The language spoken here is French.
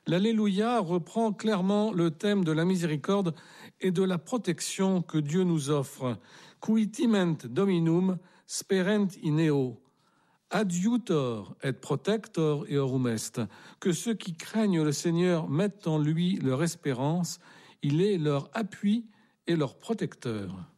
L'Alléluia reprend clairement le thème de la miséricorde et de la protection que Dieu nous offre. Qui timent Dominum sperent in eo. Adiutor et protector eorum est. Que ceux qui craignent le Seigneur mettent en lui leur espérance. Il est leur appui et leur protecteur.